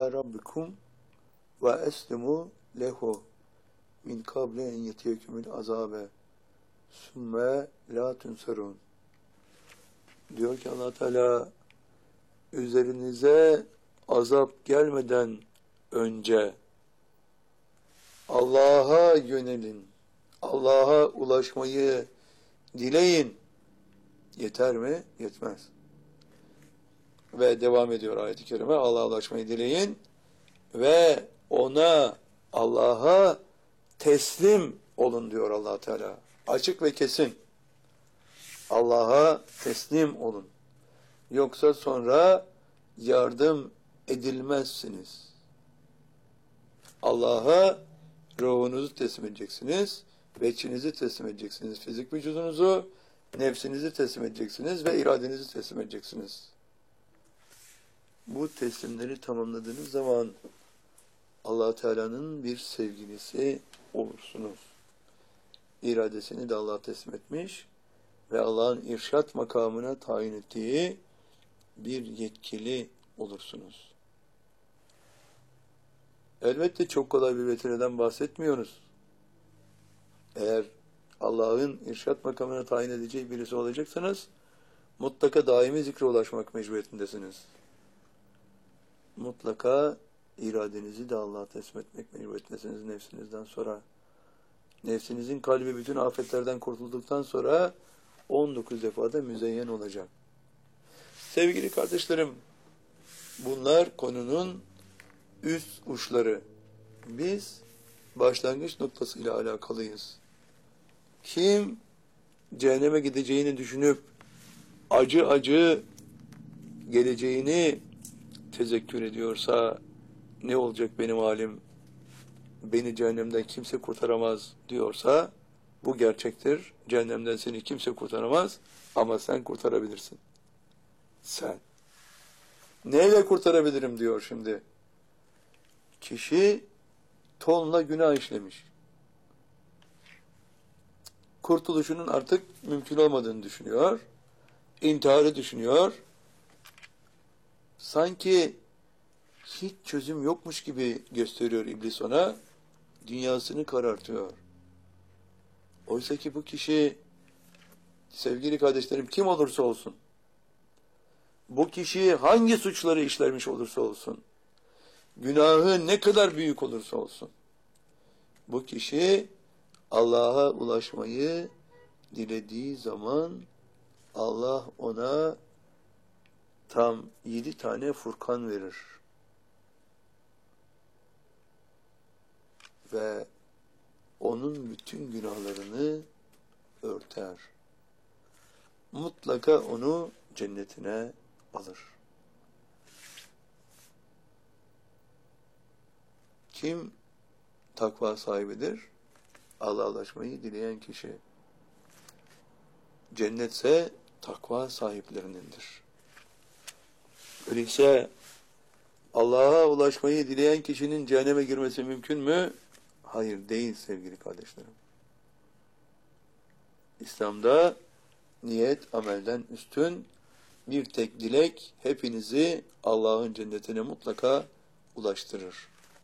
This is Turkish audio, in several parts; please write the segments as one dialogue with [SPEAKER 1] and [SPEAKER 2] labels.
[SPEAKER 1] ila rabbikum ve eslimu lehu min kable en yetiyekumul azabe sümme la tunsarun. Diyor ki Allah Teala, üzerinize azap gelmeden önce Allah'a yönelin, Allah'a ulaşmayı dileyin. Yeter mi? Yetmez. Ve devam ediyor ayet-i kerime, Allah'a ulaşmayı dileyin ve ona, Allah'a teslim olun diyor Allah Teala. Açık ve kesin. Allah'a teslim olun. Yoksa sonra yardım edilmezsiniz. Allah'a ruhunuzu teslim edeceksiniz, veçinizi teslim edeceksiniz, fizik vücudunuzu, nefsinizi teslim edeceksiniz ve iradenizi teslim edeceksiniz. Bu teslimleri tamamladığınız zaman Allah Teala'nın bir sevgilisi olursunuz. İradesini de Allah'a teslim etmiş ve Allah'ın irşat makamına tayin ettiği bir yetkili olursunuz. Elbette çok kolay bir vetireden bahsetmiyoruz. Eğer Allah'ın irşat makamına tayin edeceği birisi olacaksanız mutlaka daimi zikre ulaşmak mecburiyetindesiniz. Mutlaka iradenizi de Allah'a teslim etmek mecburiyetindesiniz nefsinizden sonra. Nefsinizin kalbi bütün afetlerden kurtulduktan sonra 19 defada müzeyyen olacak. Sevgili kardeşlerim, bunlar konunun üst uçları. Biz başlangıç noktasıyla alakalıyız. Kim cehenneme gideceğini düşünüp acı acı geleceğini tezekkür ediyorsa, ne olacak benim halim, beni cehennemden kimse kurtaramaz diyorsa, bu gerçektir. Cehennemden seni kimse kurtaramaz ama sen kurtarabilirsin. Sen. Neyle kurtarabilirim diyor şimdi. Kişi tonla günah işlemiş. Kurtuluşunun artık mümkün olmadığını düşünüyor. İntiharı düşünüyor. Sanki hiç çözüm yokmuş gibi gösteriyor iblis ona. Dünyasını karartıyor. Oysa ki bu kişi, sevgili kardeşlerim, kim olursa olsun, bu kişi hangi suçları işlemiş olursa olsun, günahı ne kadar büyük olursa olsun, bu kişi Allah'a ulaşmayı dilediği zaman Allah ona tam 7 tane Furkan verir. Ve onun bütün günahlarını örter. Mutlaka onu cennetine alır. Kim takva sahibidir? Allah'a ulaşmayı dileyen kişi. Cennetse takva sahiplerinindir. Öyleyse Allah'a ulaşmayı dileyen kişinin cehenneme girmesi mümkün mü? Hayır, değil sevgili kardeşlerim. İslam'da niyet amelden üstün, bir tek dilek hepinizi Allah'ın cennetine mutlaka ulaştırır.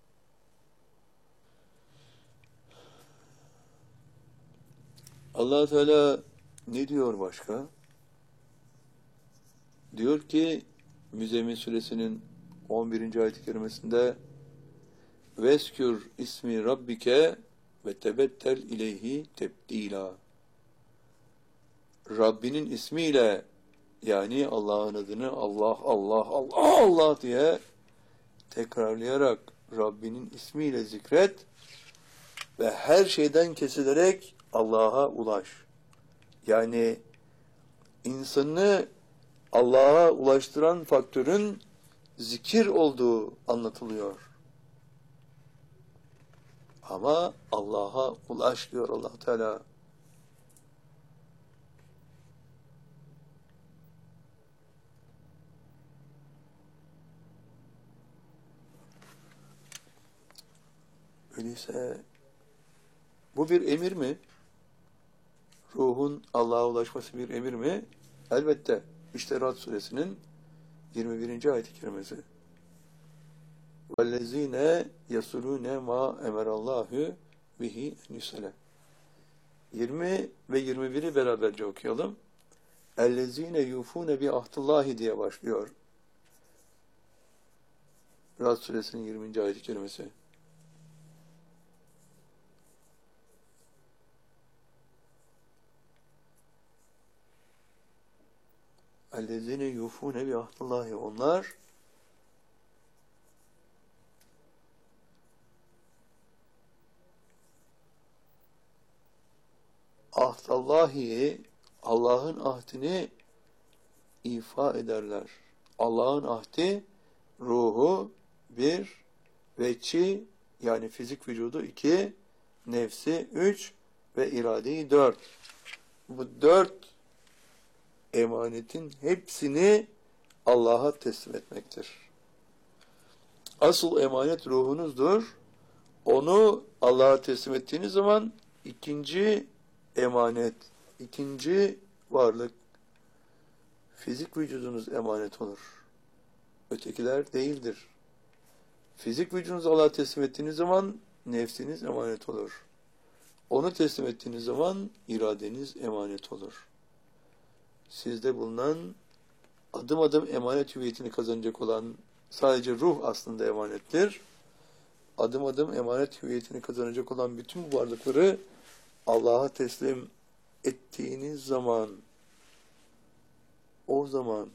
[SPEAKER 1] Allah Teala ne diyor başka? Diyor ki Müzzemmil suresinin 11. ayet-i kerimesinde Veskür ismi rabbike ve tebettel ileyhi tebdila. Rabbinin ismiyle, yani Allah'ın adını Allah Allah Allah Allah diye tekrarlayarak Rabbinin ismiyle zikret ve her şeyden kesilerek Allah'a ulaş. Yani insanı Allah'a ulaştıran faktörün zikir olduğu anlatılıyor. Ama Allah'a ulaş diyor Allah Teala. Öyleyse bu bir emir mi? Ruhun Allah'a ulaşması bir emir mi? Elbette. İşte Rad suresinin 21. ayet-i kerimesi. وَالَّذ۪ينَ يَسُلُونَ مَا اَمَرَ اللّٰهُ بِهِ اَنْ 20 ve 21'i beraberce okuyalım. اَلَّذ۪ينَ يُوفُونَ بِعَهْدِ diye başlıyor. Rad suresinin 20. ayet-i kerimesi. اَلَّذ۪ينَ يُوفُونَ بِعَهْدِ onlar ahdallahi, Allah'ın ahdini ifa ederler. Allah'ın ahdi, ruhu 1, veçi yani fizik vücudu 2, nefsi 3 ve iradeyi 4. Bu 4 emanetin hepsini Allah'a teslim etmektir. Asıl emanet ruhunuzdur. Onu Allah'a teslim ettiğiniz zaman ikinci emanet, ikinci varlık, fizik vücudunuz emanet olur. Ötekiler değildir. Fizik vücudunuzu Allah'a teslim ettiğiniz zaman nefsiniz emanet olur. Onu teslim ettiğiniz zaman iradeniz emanet olur. Sizde bulunan adım adım emanet hüviyetini kazanacak olan sadece ruh aslında emanettir. Adım adım emanet hüviyetini kazanacak olan bütün bu varlıkları Allah'a teslim ettiğiniz zaman, o zaman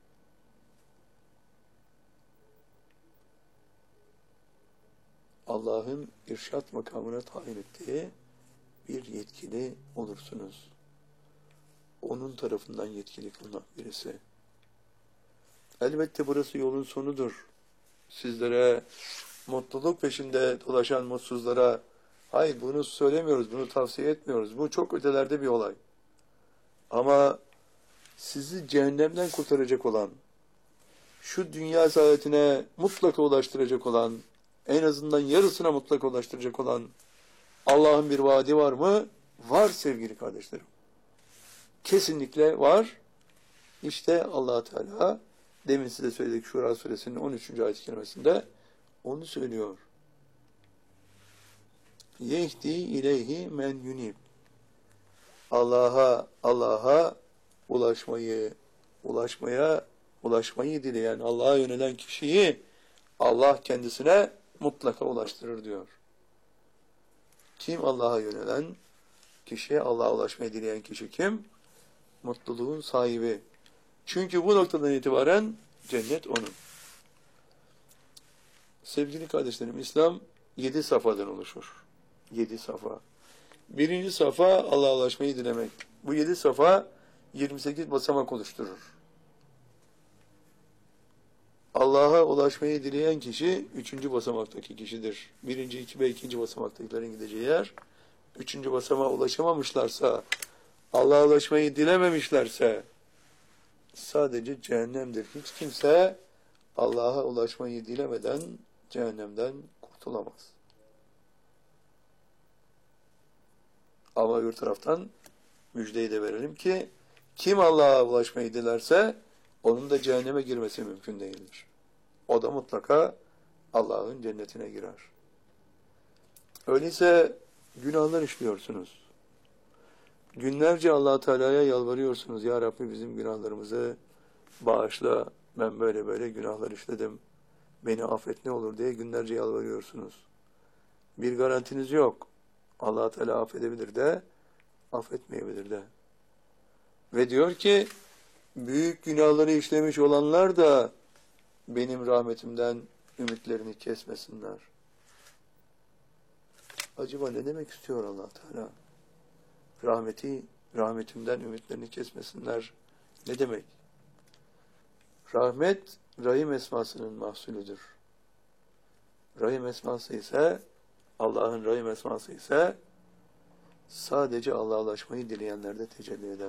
[SPEAKER 1] Allah'ın irşat makamına tayin ettiği bir yetkili olursunuz. Onun tarafından yetkili kılınan birisi. Elbette burası yolun sonudur. Sizlere mutluluk peşinde dolaşan mutsuzlara hayır bunu söylemiyoruz, bunu tavsiye etmiyoruz. Bu çok ötelerde bir olay. Ama sizi cehennemden kurtaracak olan, şu dünya saadetine mutlaka ulaştıracak olan, en azından yarısına mutlaka ulaştıracak olan Allah'ın bir vaadi var mı? Var sevgili kardeşlerim. Kesinlikle var. İşte Allah Teala demin size söyledik Şura suresinin 13. ayet-i kerimesinde onu söylüyor. Yehdi ileyhi men yunib. Allah'a ulaşmayı dileyen, Allah'a yönelen kişiyi Allah kendisine mutlaka ulaştırır diyor. Kim Allah'a yönelen kişi, Allah'a ulaşmayı dileyen kişi kim? Mutluluğun sahibi. Çünkü bu noktadan itibaren cennet onun. Sevgili kardeşlerim, İslam 7 safhadan oluşur. 7 safa. Birinci safa Allah'a ulaşmayı dilemek. Bu 7 safa 28 basamak oluşturur. Allah'a ulaşmayı dileyen kişi 3. basamaktaki kişidir. 1. 2 ve 2. basamaktakilerin gideceği yer. 3. basamağa ulaşamamışlarsa, Allah'a ulaşmayı dilememişlerse sadece cehennemdir. Hiç kimse Allah'a ulaşmayı dilemeden cehennemden kurtulamaz. Ama bir taraftan müjdeyi de verelim ki kim Allah'a ulaşmayı dilerse onun da cehenneme girmesi mümkün değildir. O da mutlaka Allah'ın cennetine girer. Öyleyse günahlar işliyorsunuz. Günlerce Allah Teala'ya yalvarıyorsunuz. Ya Rabbi bizim günahlarımızı bağışla. Ben böyle böyle günahlar işledim. Beni affet ne olur diye günlerce yalvarıyorsunuz. Bir garantiniz yok. Allah Teala affedebilir de, affetmeyebilir de. Ve diyor ki, büyük günahları işlemiş olanlar da benim rahmetimden ümitlerini kesmesinler. Acaba ne demek istiyor Allah Teala? Rahmetimden ümitlerini kesmesinler. Ne demek? Rahmet, Rahim esmasının mahsulüdür. Rahim esması ise, Allah'ın Rahim esması ise, sadece Allah'a ulaşmayı dileyenlerde tecelli eder.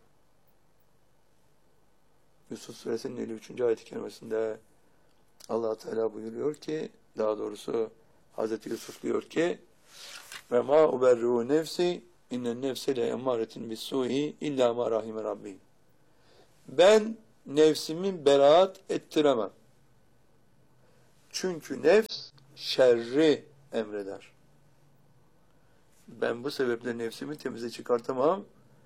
[SPEAKER 1] Yusuf suresinin 53. ayet-i kerimesinde Allah Teala buyuruyor ki, daha doğrusu Hazreti Yusuf diyor ki, ve ma uberru nefsi innen nefse le emmâretin bis-sû'i illâ mâ rahime Rabbi. Ben nefsimi beraat ettiremem. Çünkü nefs şerri emreder. Ben bu sebeple nefsimi temize çıkartamam.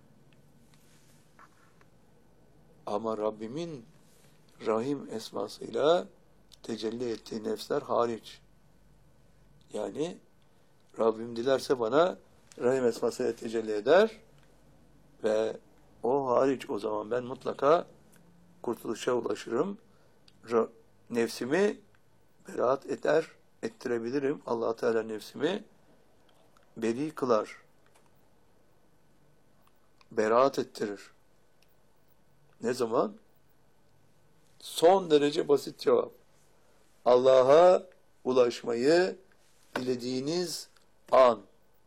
[SPEAKER 1] Ama Rabbimin Rahim esmasıyla tecelli ettiği nefsler hariç. Yani Rabbim dilerse bana Rahim esmasıyla tecelli eder ve o hariç, o zaman ben mutlaka kurtuluşa ulaşırım. Nefsimi beraat ettirebilirim. Allah Teala nefsimi beri kılar. Beraat ettirir. Ne zaman? Son derece basit cevap. Allah'a ulaşmayı dilediğiniz an.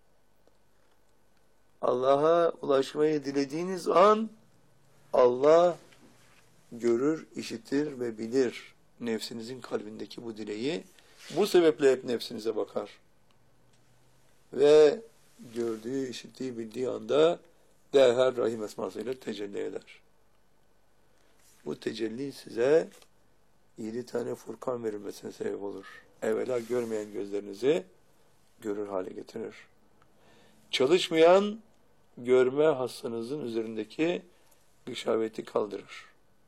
[SPEAKER 1] Allah'a ulaşmayı dilediğiniz an Allah görür, işitir ve bilir nefsinizin kalbindeki bu dileği. Bu sebeple hep nefsinize bakar. Ve gördüğü, işittiği, bildiği anda derhal Rahim esmasıyla tecelli eder. Bu tecelli size 7 tane Furkan verilmesine sebep olur. Evvela görmeyen gözlerinizi görür hale getirir. Çalışmayan görme hassanızın üzerindeki gışaveti kaldırır.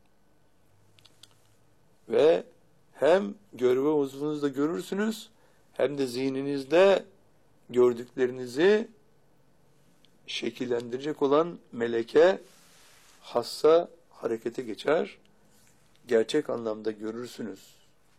[SPEAKER 1] Ve hem görme uzvunuzda görürsünüz, hem de zihninizde gördüklerinizi şekillendirecek olan meleke hassa harekete geçer. Gerçek anlamda görürsünüz.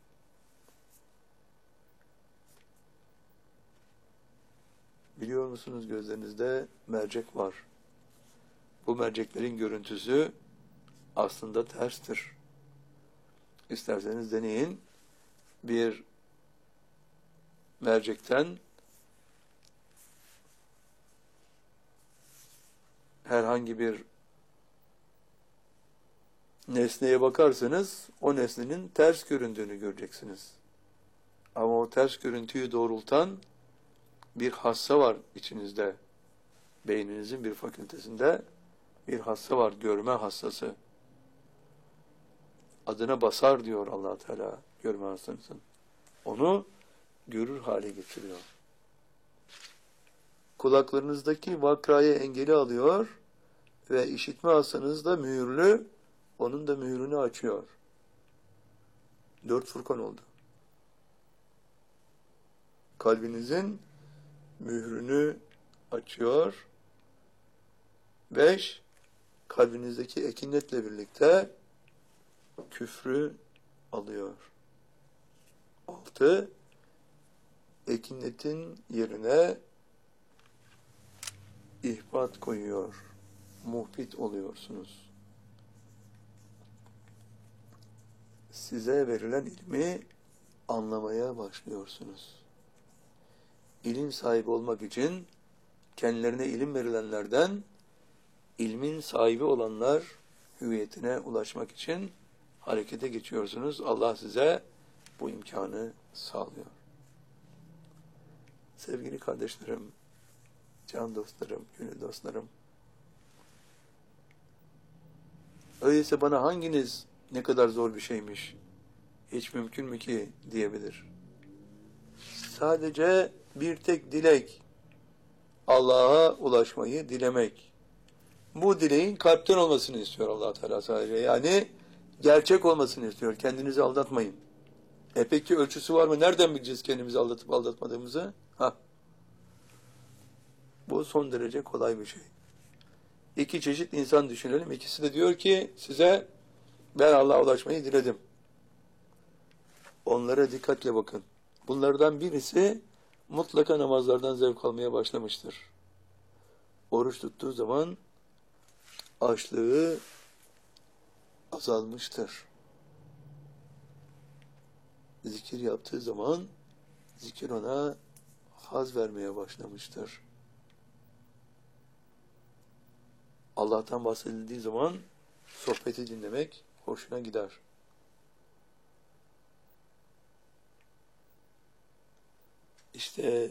[SPEAKER 1] Biliyor musunuz, gözlerinizde mercek var. Bu merceklerin görüntüsü aslında terstir. İsterseniz deneyin. Bir mercekten herhangi bir nesneye bakarsanız o nesnenin ters göründüğünü göreceksiniz. Ama o ters görüntüyü doğrultan bir hassa var içinizde. Beyninizin bir fakültesinde bir hassa var, görme hassası. Adına basar diyor Allah Teala görme hassasının. Onu görür hale getiriyor. Kulaklarınızdaki vakrayı engeli alıyor ve işitme hassanız da mühürlü, onun da mühürünü açıyor. 4 Furkan oldu. Kalbinizin mührünü açıyor. 5, kalbinizdeki ekinetle birlikte küfrü alıyor. 6, ekinetin yerine ihbat koyuyor. Muhbit oluyorsunuz. Size verilen ilmi anlamaya başlıyorsunuz. İlim sahibi olmak için kendilerine ilim verilenlerden ilmin sahibi olanlar hüviyetine ulaşmak için harekete geçiyorsunuz. Allah size bu imkanı sağlıyor. Sevgili kardeşlerim, can dostlarım, gönül dostlarım, öyleyse bana hanginiz ne kadar zor bir şeymiş, hiç mümkün mü ki diyebilir. Sadece bir tek dilek, Allah'a ulaşmayı dilemek. Bu dileğin kalpten olmasını istiyor Allah Teala sadece. Yani gerçek olmasını istiyor. Kendinizi aldatmayın. Peki ölçüsü var mı? Nereden bileceğiz kendimizi aldatıp aldatmadığımızı? Bu son derece kolay bir şey. 2 çeşit insan düşünelim. İkisi de diyor ki size ben Allah'a ulaşmayı diledim. Onlara dikkatle bakın. Bunlardan birisi mutlaka namazlardan zevk almaya başlamıştır. Oruç tuttuğu zaman açlığı azalmıştır. Zikir yaptığı zaman zikir ona haz vermeye başlamıştır. Allah'tan bahsedildiği zaman sohbeti dinlemek hoşuna gider. İşte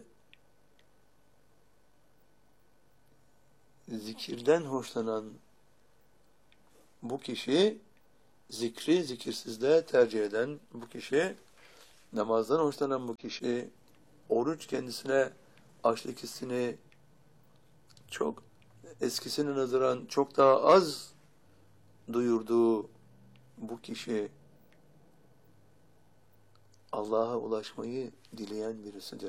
[SPEAKER 1] zikirden hoşlanan bu kişi, zikri zikirsizde tercih eden bu kişi Namazdan hoşlanan bu kişi, oruç kendisine açlık hissini çok eskisine nazaran çok daha az duyurduğu bu kişi Allah'a ulaşmayı dileyen birisidir.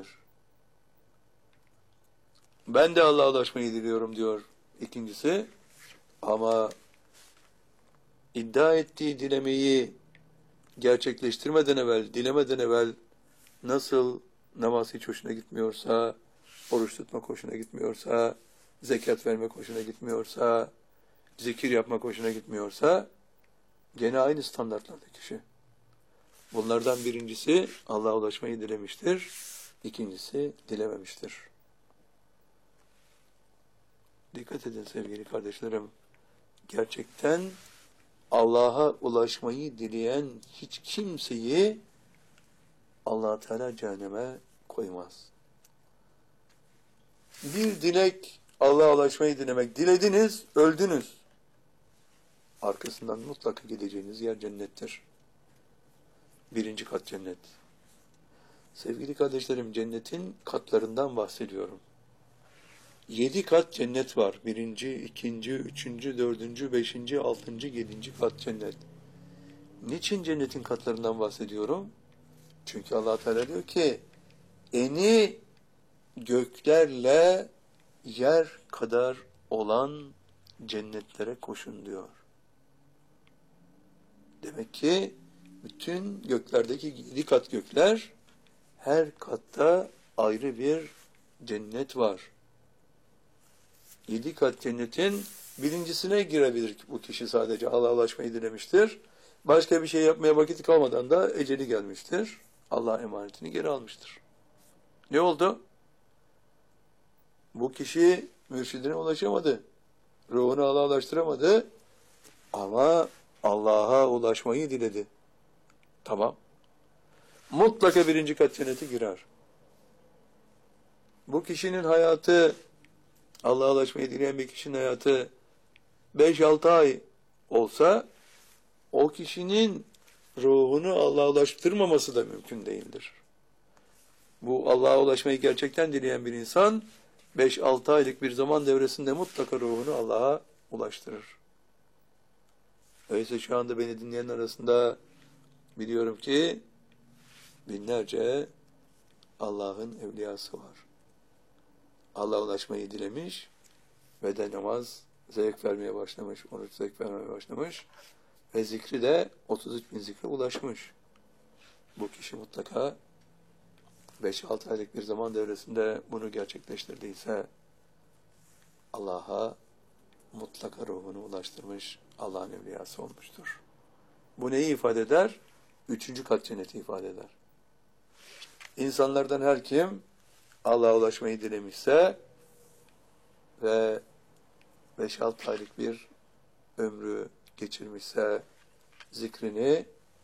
[SPEAKER 1] Ben de Allah'a ulaşmayı diliyorum diyor ikincisi. Ama iddia ettiği dilemeyi gerçekleştirmeden evvel, dilemeden evvel nasıl namaz hiç hoşuna gitmiyorsa, oruç tutmak hoşuna gitmiyorsa, zekat vermek hoşuna gitmiyorsa, zikir yapmak hoşuna gitmiyorsa, gene aynı standartlarda kişi. Bunlardan birincisi Allah'a ulaşmayı dilemiştir, ikincisi dilememiştir. Dikkat edin sevgili kardeşlerim, gerçekten Allah'a ulaşmayı dileyen hiç kimseyi Allah Teala cehenneme koymaz. Bir dilek Allah'a ulaşmayı dilemek. Dilediniz, öldünüz. Arkasından mutlaka gideceğiniz yer cennettir. 1. kat cennet. Sevgili kardeşlerim, cennetin katlarından bahsediyorum. 7 kat cennet var. 1., 2., 3., 4., 5., 6., 7. kat cennet. Niçin cennetin katlarından bahsediyorum? Çünkü Allah Teala diyor ki, eni göklerle yer kadar olan cennetlere koşun diyor. Demek ki bütün göklerdeki 7 kat gökler, her katta ayrı bir cennet var. 7 kat cennetin birincisine girebilir bu kişi, sadece Allah'a ulaşmayı dilemiştir. Başka bir şey yapmaya vakit kalmadan da eceli gelmiştir. Allah emanetini geri almıştır. Ne oldu? Bu kişi mürşidine ulaşamadı. Ruhunu Allah'a ulaştıramadı. Ama Allah'a ulaşmayı diledi. Tamam. Mutlaka 1. kat cennete girer. Bu kişinin hayatı, Allah'a ulaşmayı dileyen bir kişinin hayatı 5-6 ay olsa, o kişinin ruhunu Allah'a ulaştırmaması da mümkün değildir. Bu Allah'a ulaşmayı gerçekten dileyen bir insan 5-6 aylık bir zaman devresinde mutlaka ruhunu Allah'a ulaştırır. Öyleyse şu anda beni dinleyen arasında biliyorum ki binlerce Allah'ın evliyası var. Allah'a ulaşmayı dilemiş ve de namaz zevk vermeye başlamış, oruç zevk vermeye başlamış ve zikri de 33.000 zikre ulaşmış. Bu kişi mutlaka 5-6 aylık bir zaman devresinde bunu gerçekleştirdiyse Allah'a mutlaka ruhunu ulaştırmış, Allah'ın evliyası olmuştur. Bu neyi ifade eder? 3. kat cenneti ifade eder. İnsanlardan her kim Allah'a ulaşmayı dilemişse ve 5-6 aylık bir ömrü geçirmişse zikrini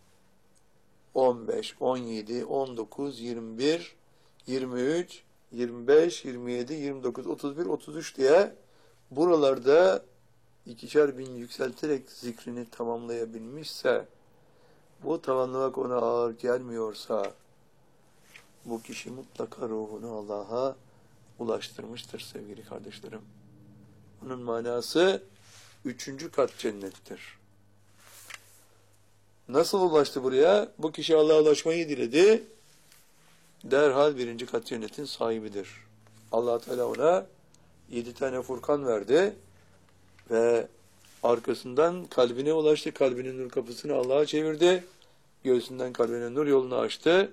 [SPEAKER 1] 15, 17, 19, 21, 23, 25, 27, 29, 31, 33 diye buralarda 2.000 yükselterek zikrini tamamlayabilmişse, bu tamamlamak ona ağır gelmiyorsa, bu kişi mutlaka ruhunu Allah'a ulaştırmıştır sevgili kardeşlerim. Bunun manası 3. kat cennettir. Nasıl ulaştı buraya? Bu kişi Allah'a ulaşmayı diledi. Derhal 1. kat cennetin sahibidir. Allah Teala ona 7 tane Furkan verdi ve arkasından kalbine ulaştı. Kalbinin nur kapısını Allah'a çevirdi. Göğsünden kalbine nur yolunu açtı.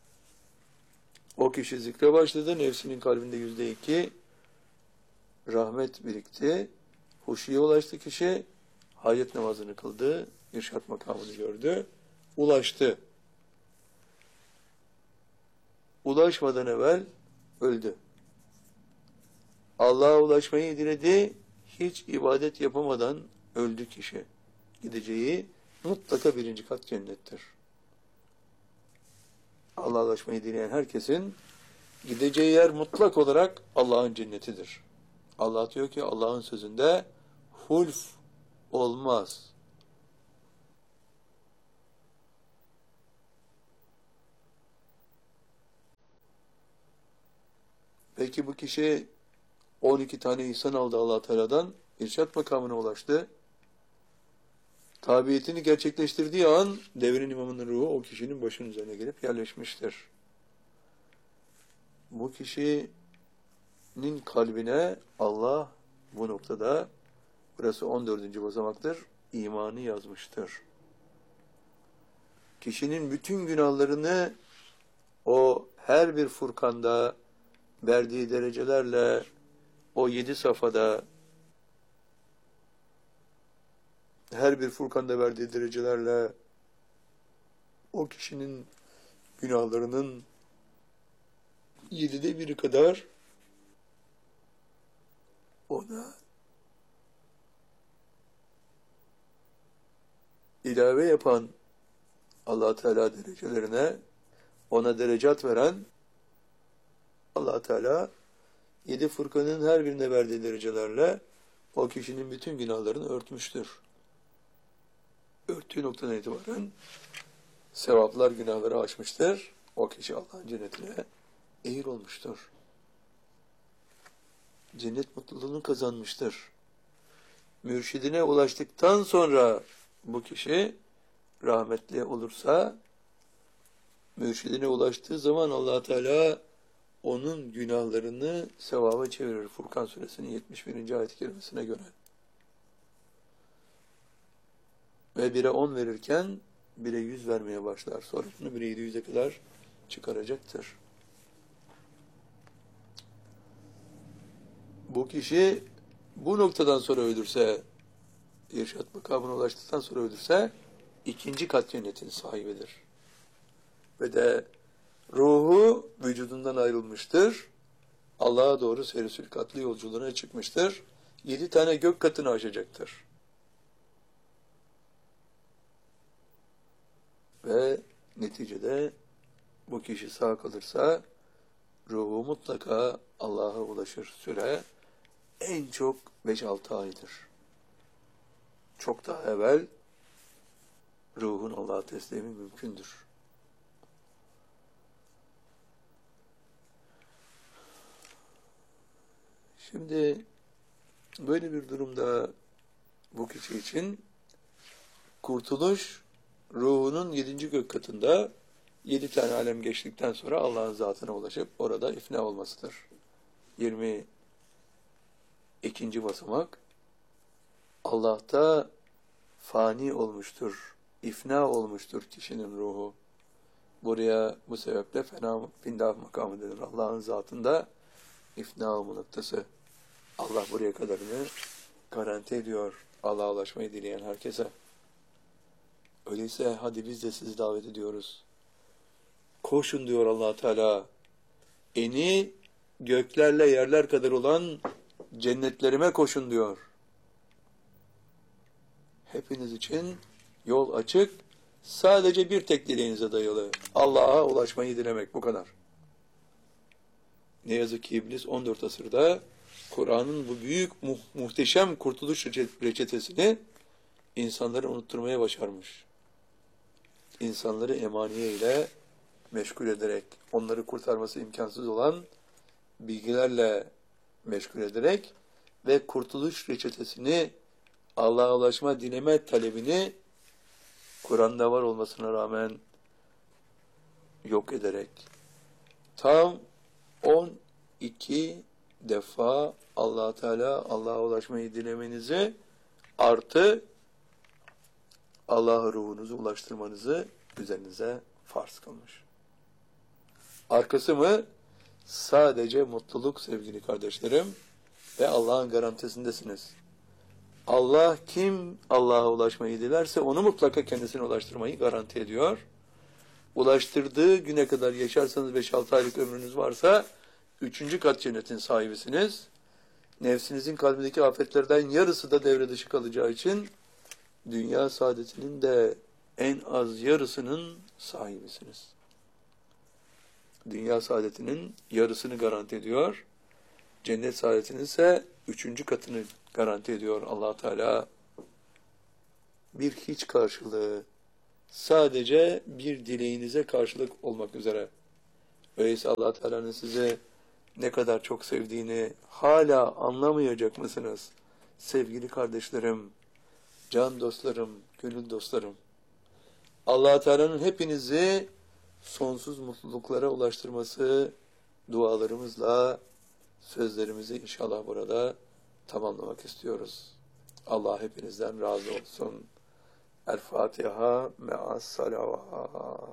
[SPEAKER 1] O kişi zikre başladı. Nefsinin kalbinde %2 rahmet birikti. Huşuya ulaştı kişi. Hayat namazını kıldı. İrşad makamını gördü. Ulaştı. Ulaşmadan evvel öldü. Allah'a ulaşmayı diledi. Hiç ibadet yapamadan öldü kişi. Gideceği mutlaka 1. kat cennettir. Allah'a ulaşmayı dileyen herkesin gideceği yer mutlak olarak Allah'ın cennetidir. Allah diyor ki Allah'ın sözünde hulf olmaz. Peki bu kişi 12 tane ihsan aldı Allah Teala'dan, irşat makamına ulaştı. Tabiyetini gerçekleştirdiği an devrin imamının ruhu o kişinin başının üzerine gelip yerleşmiştir. Bu kişinin kalbine Allah bu noktada, burası 14. basamaktır, imanı yazmıştır. Kişinin bütün günahlarını o her bir Furkan'da verdiği derecelerle, o 7 safhada her bir Furkan'da verdiği derecelerle o kişinin günahlarının 7'de 1'i kadar ona ilave yapan, Allah Teala derecelerine ona derecat veren Allah Teala 7 Furkan'ın her birine verdiği derecelerle o kişinin bütün günahlarını örtmüştür. Örttüğü noktadan itibaren sevaplar günahları aşmıştır. O kişi Allah'ın cennetine ehil olmuştur. Cennet mutluluğunu kazanmıştır. Mürşidine ulaştıktan sonra bu kişi rahmetli olursa, mürşidine ulaştığı zaman Allah Teala onun günahlarını sevaba çevirir. Furkan suresinin 71. ayet-i kerimesine göre. Ve 1'e 10 verirken 1'e 100 vermeye başlar. Sonra bunu 1'e 700'e kadar çıkaracaktır. Bu kişi bu noktadan sonra ölürse, irşat makamına ulaştıktan sonra ölürse, 2. kat cennetin sahibidir. Ve de ruhu vücudundan ayrılmıştır. Allah'a doğru seyri sülkatlı yolculuğuna çıkmıştır. 7 tane gök katını aşacaktır. Ve neticede bu kişi sağ kalırsa ruhu mutlaka Allah'a ulaşır. Süre en çok 5-6 aydır. Çok daha evvel ruhun Allah'a teslimi mümkündür. Şimdi böyle bir durumda bu kişi için kurtuluş ruhunun 7. gök katında 7 tane alem geçtikten sonra Allah'ın zatına ulaşıp orada ifna olmasıdır. 22. basamak Allah'ta fani olmuştur, ifna olmuştur kişinin ruhu. Buraya bu sebeple findah makamı denir. Allah'ın zatında ifna olma noktası. Allah buraya kadarını garanti ediyor Allah'a ulaşmayı dileyen herkese. Öyleyse hadi biz de sizi davet ediyoruz. Koşun diyor Allah Teala. Eni göklerle yerler kadar olan cennetlerime koşun diyor. Hepiniz için yol açık. Sadece bir tek dileğinize dayalı. Allah'a ulaşmayı dilemek, bu kadar. Ne yazık ki iblis 14 asırda Kur'an'ın bu büyük muhteşem kurtuluş reçetesini insanları unutturmaya başarmış. İnsanları emaniye ile meşgul ederek, onları kurtarması imkansız olan bilgilerle meşgul ederek ve kurtuluş reçetesini, Allah'a ulaşma dileme talebini Kur'an'da var olmasına rağmen yok ederek tam 12 defa Allah Teala Allah'a ulaşmayı dilemenizi artı Allah'a ruhunuzu ulaştırmanızı üzerinize farz kılmış. Arkası mı? Sadece mutluluk sevgili kardeşlerim ve Allah'ın garantisindesiniz. Allah kim Allah'a ulaşmayı dilerse onu mutlaka kendisine ulaştırmayı garanti ediyor. Ulaştırdığı güne kadar yaşarsanız 5-6 aylık ömrünüz varsa 3. kat cennetin sahibisiniz. Nefsinizin kalbindeki afetlerden yarısı da devre dışı kalacağı için dünya saadetinin de en az yarısının sahibisiniz. Dünya saadetinin yarısını garanti ediyor. Cennet saadetinin ise 3. katını garanti ediyor Allah Teala. Bir hiç karşılığı, sadece bir dileğinize karşılık olmak üzere. Öyleyse Allah Teala'nın size ne kadar çok sevdiğini hala anlamayacak mısınız? Sevgili kardeşlerim, can dostlarım, gönül dostlarım. Allah Teala'nın hepinizi sonsuz mutluluklara ulaştırması dualarımızla sözlerimizi inşallah burada tamamlamak istiyoruz. Allah hepinizden razı olsun. El Fatiha me'as salavat.